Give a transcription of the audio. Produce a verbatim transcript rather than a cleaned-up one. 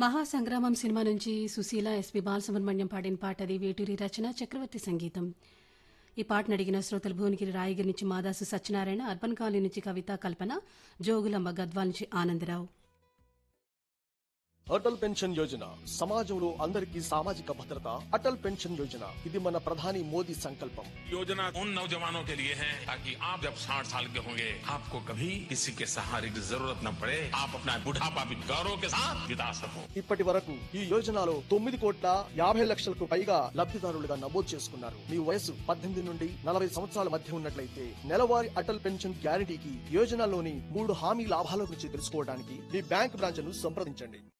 మహాసంగ్రామం cinema నుంచి Susheela SP Balasubrahmanyam పాడిన పాట అది. వేటూరి రచన, చక్రవర్తి సంగీతం. ఈ పాటను అడిగిన శ్రోతలు భువనగిరి రాయగిరి నుంచి మాదాసు సత్యనారాయణ, అర్బన్ కాలనీ నుంచి కవిత కల్పన, జోగులమ్మ గద్వాల్ నుంచి ఆనందరావు. అటల్ పెన్షన్ యోజన సమాజంలో అందరికీ సామాజిక భద్రత. అటల్ పెన్షన్ యోజన ఇది మన ప్రధాని మోదీ సంకల్పం. योजना उन नौजवानों के लिए है ताकि आप जब साठ साल के होंगे आपको कभी किसी के सहारे की जरूरत न पड़े, आप अपना बुढ़ापा भी गौरव के साथ बिता सको. ఇప్పటి వరకు ఈ యోజనలో తొమ్మిది కోట్ల యాభై లక్షలకు పైగా లబ్ధిదారులుగా నమోదు చేసుకున్నారు. మీ వయసు పద్దెనిమిది నుండి నలభై సంవత్సరాల మధ్య ఉన్నట్లయితే నెలవారీ అటల్ పెన్షన్ గ్యారంటీకి యోజనలోని మూడు హామీ లాభాల గురించి తెలుసుకోవడానికి మీ బ్యాంక్ బ్రాంచ్ ను సంప్రదించండి.